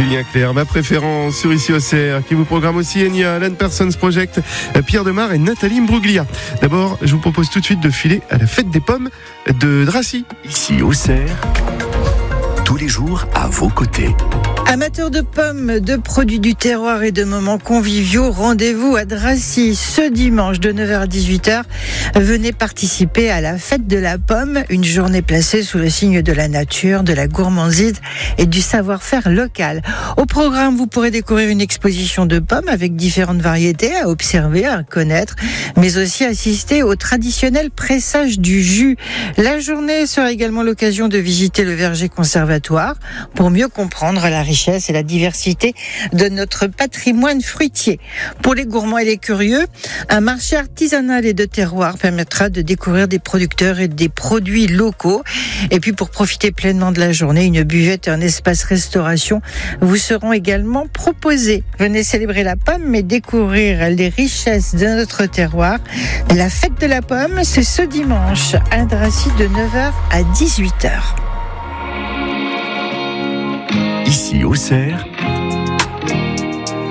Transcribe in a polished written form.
Julien Clerc, ma préférence sur Ici Auxerre, qui vous programme aussi Enya, Alan Parsons Project, Pierre Demar et Nathalie Imbruglia. D'abord, je vous propose tout de suite de filer à la fête des pommes de Dracy. Ici Auxerre, tous les jours à vos côtés. Amateurs de pommes, de produits du terroir et de moments conviviaux, rendez-vous à Dracy ce dimanche de 9h à 18h. Venez participer à la fête de la pomme, une journée placée sous le signe de la nature, de la gourmandise et du savoir-faire local. Au programme, vous pourrez découvrir une exposition de pommes avec différentes variétés à observer, à connaître, mais aussi assister au traditionnel pressage du jus. La journée sera également l'occasion de visiter le verger conservatoire pour mieux comprendre la richesse et la diversité de notre patrimoine fruitier. Pour les gourmands et les curieux, un marché artisanal et de terroir permettra de découvrir des producteurs et des produits locaux. Et puis pour profiter pleinement de la journée, une buvette et un espace restauration vous seront également proposés. Venez célébrer la pomme et découvrir les richesses de notre terroir. La fête de la pomme, c'est ce dimanche à Dracy de 9h à 18h. Ici Auxerre,